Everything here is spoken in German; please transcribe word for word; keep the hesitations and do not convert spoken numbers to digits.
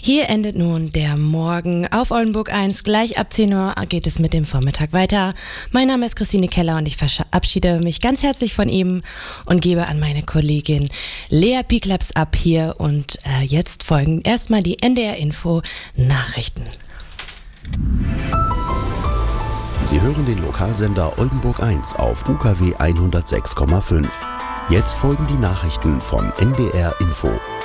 Hier endet nun der Morgen auf Oldenburg eins. Gleich ab zehn Uhr geht es mit dem Vormittag weiter. Mein Name ist Christine Keller und ich verabschiede mich ganz herzlich von ihm und gebe an meine Kollegin Lea Pieklaps ab hier. Und äh, jetzt folgen erstmal die N D R Info Nachrichten. Sie hören den Lokalsender Oldenburg eins auf U K W hundertsechs Komma fünf. Jetzt folgen die Nachrichten von N D R Info.